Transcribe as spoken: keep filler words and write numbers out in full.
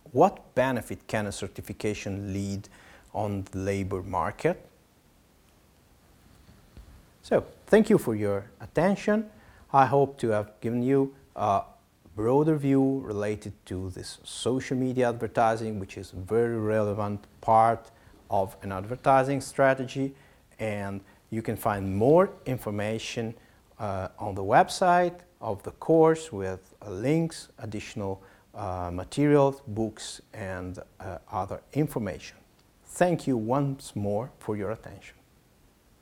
what benefit can a certification lead on the labor market? So, thank you for your attention. I hope to have given you a broader view related to this social media advertising, which is a very relevant part of an advertising strategy, and you can find more information uh, on the website of the course with uh, links, additional uh, materials, books, and uh, other information. Thank you once more for your attention.